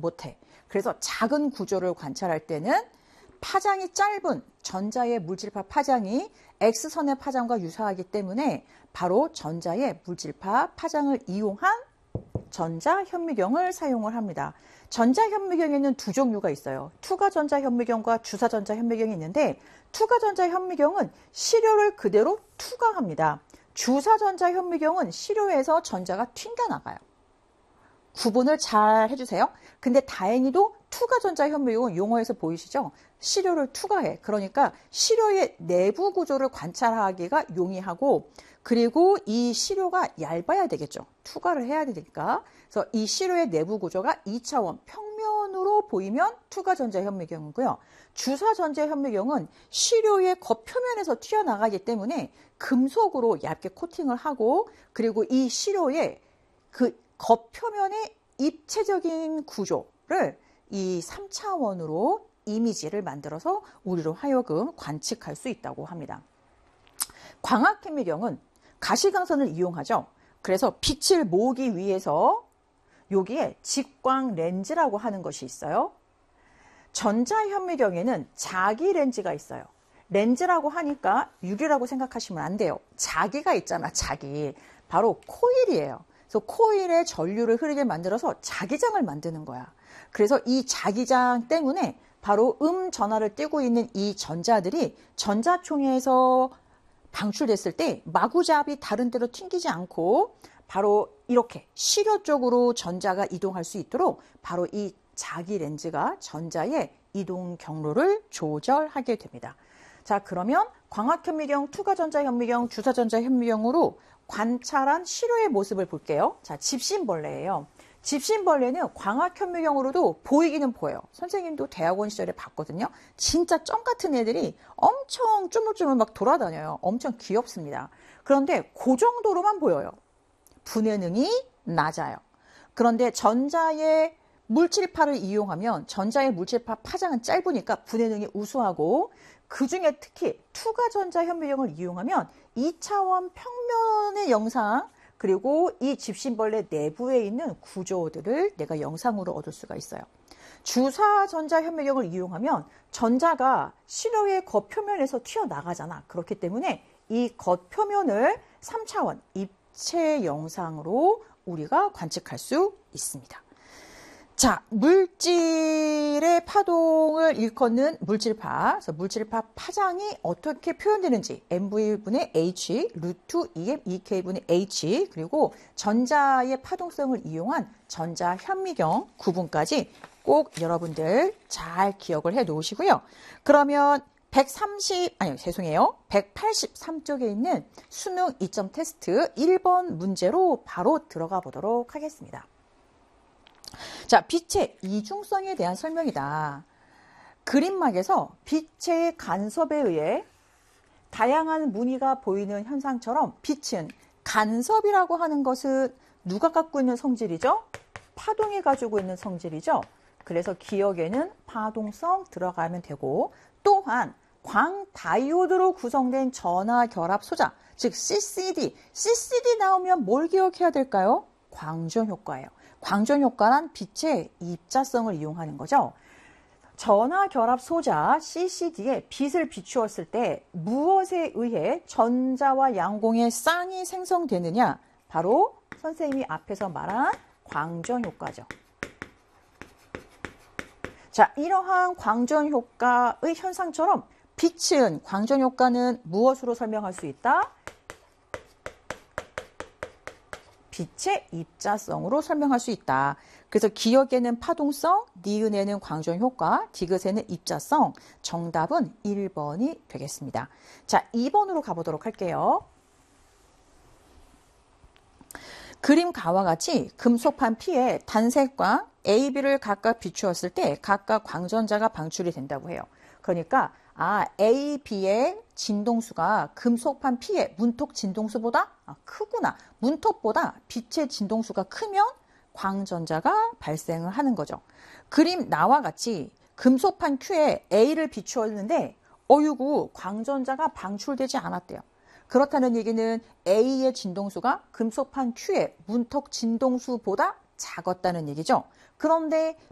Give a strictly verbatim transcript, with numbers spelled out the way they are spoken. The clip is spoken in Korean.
못해. 그래서 작은 구조를 관찰할 때는 파장이 짧은 전자의 물질파 파장이 X선의 파장과 유사하기 때문에 바로 전자의 물질파 파장을 이용한 전자현미경을 사용을 합니다. 전자현미경에는 두 종류가 있어요. 투과전자현미경과 주사전자현미경이 있는데 투과전자현미경은 시료를 그대로 투과합니다. 주사전자현미경은 시료에서 전자가 튕겨나가요. 구분을 잘 해주세요. 근데 다행히도 투과전자현미경은 용어에서 보이시죠? 시료를 투과해. 그러니까 시료의 내부 구조를 관찰하기가 용이하고 그리고 이 시료가 얇아야 되겠죠. 투과를 해야 되니까. 그래서 이 시료의 내부 구조가 이 차원 평면으로 보이면 투과전자현미경이고요. 주사전자현미경은 시료의 겉표면에서 튀어나가기 때문에 금속으로 얇게 코팅을 하고 그리고 이 시료의 그 겉표면의 입체적인 구조를 이 삼 차원으로 이미지를 만들어서 우리로 하여금 관측할 수 있다고 합니다. 광학현미경은 가시광선을 이용하죠. 그래서 빛을 모으기 위해서 여기에 직광 렌즈라고 하는 것이 있어요. 전자현미경에는 자기 렌즈가 있어요. 렌즈라고 하니까 유리라고 생각하시면 안 돼요. 자기가 있잖아, 자기. 바로 코일이에요. 그래서 코일에 전류를 흐르게 만들어서 자기장을 만드는 거야. 그래서 이 자기장 때문에 바로 음 전하를 띠고 있는 이 전자들이 전자총에서 방출됐을 때 마구잡이 다른 데로 튕기지 않고 바로 이렇게 시료 쪽으로 전자가 이동할 수 있도록 바로 이 자기 렌즈가 전자의 이동 경로를 조절하게 됩니다. 자, 그러면 광학현미경, 투과전자현미경, 주사전자현미경으로 관찰한 시료의 모습을 볼게요. 자, 집신벌레예요. 집신벌레는 광학현미경으로도 보이기는 보여요. 선생님도 대학원 시절에 봤거든요. 진짜 점 같은 애들이 엄청 쪼물쪼물 막 돌아다녀요. 엄청 귀엽습니다. 그런데 그 정도로만 보여요. 분해능이 낮아요. 그런데 전자의 물질파를 이용하면 전자의 물질파 파장은 짧으니까 분해능이 우수하고 그 중에 특히 투과전자현미경을 이용하면 이 차원 평면의 영상 그리고 이 집신벌레 내부에 있는 구조들을 내가 영상으로 얻을 수가 있어요. 주사전자현미경을 이용하면 전자가 시료의 겉표면에서 튀어나가잖아. 그렇기 때문에 이 겉표면을 삼 차원 입체 영상으로 우리가 관측할 수 있습니다. 자, 물질의 파동을 일컫는 물질파. 그래서 물질파 파장이 어떻게 표현되는지 엠브이분의 H, 루트 이엠 이케이분의 H, 그리고 전자의 파동성을 이용한 전자현미경 구분까지 꼭 여러분들 잘 기억을 해 놓으시고요. 그러면 백삼십, 아니요, 죄송해요. 백팔십삼 쪽에 있는 수능 이 점 테스트 일 번 문제로 바로 들어가 보도록 하겠습니다. 자, 빛의 이중성에 대한 설명이다. 그림막에서 빛의 간섭에 의해 다양한 무늬가 보이는 현상처럼 빛은 간섭이라고 하는 것은 누가 갖고 있는 성질이죠? 파동이 가지고 있는 성질이죠. 그래서 기억에는 파동성 들어가면 되고 또한 광다이오드로 구성된 전하결합 소자, 즉 씨씨디. 씨씨디 나오면 뭘 기억해야 될까요? 광전효과예요. 광전효과란 빛의 입자성을 이용하는 거죠. 전하결합 소자 씨씨디에 빛을 비추었을 때 무엇에 의해 전자와 양공의 쌍이 생성되느냐? 바로 선생님이 앞에서 말한 광전효과죠. 자, 이러한 광전효과의 현상처럼 빛은, 광전효과는 무엇으로 설명할 수 있다? 빛의 입자성으로 설명할 수 있다. 그래서 기역에는 파동성, 니은에는 광전효과, 디귿에는 입자성. 정답은 일 번이 되겠습니다. 자, 이 번으로 가보도록 할게요. 그림과와 같이 금속판 P에 단색광 A, B를 각각 비추었을 때 각각 광전자가 방출이 된다고 해요. 그러니까 아, A, B의 진동수가 금속판 P의 문톡 진동수보다 아, 크구나. 문톡보다 빛의 진동수가 크면 광전자가 발생을 하는 거죠. 그림 나와 같이 금속판 Q에 A를 비추었는데 어유구 광전자가 방출되지 않았대요. 그렇다는 얘기는 A의 진동수가 금속판 Q의 문톡 진동수보다 작았다는 얘기죠. 그런데